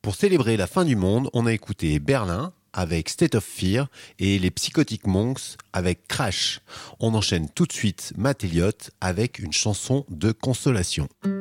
Pour célébrer la fin du monde, on a écouté Berlin avec State of Fear et les Psychotic Monks avec Crash. On enchaîne tout de suite Matt Elliott avec une chanson de consolation.